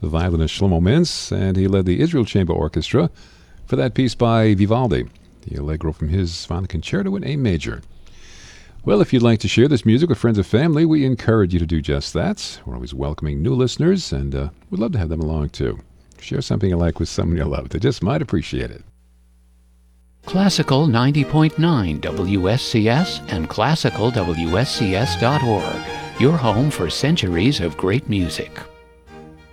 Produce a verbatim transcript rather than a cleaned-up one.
the violinist Shlomo Mintz, and he led the Israel Chamber Orchestra for that piece by Vivaldi, the Allegro from his Final Concerto in A major. Well, if you'd like to share this music with friends or family, we encourage you to do just that. We're always welcoming new listeners, and uh, we'd love to have them along, too. Share something you like with someone you love. They just might appreciate it. Classical ninety point nine W S C S and classical W S C S dot org, your home for centuries of great music.